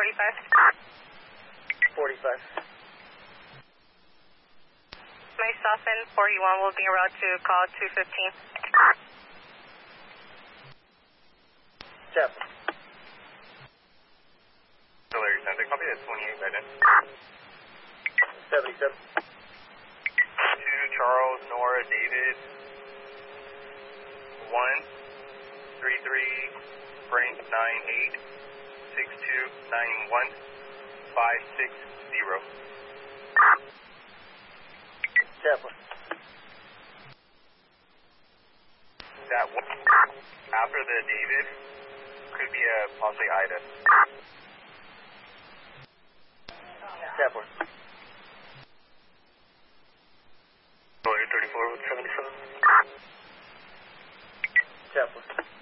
45. 45. May soften 41 will be en route to call 215. Chapel. Larry Center, copy that 28 right in. 77. 2 Charles, Nora, David. 1, 33, Frank, 98, 62, 91, 560. Chapel. That one, after the David, could be a possibly Ida. Chapel. Larry 34 with 77. Chapel.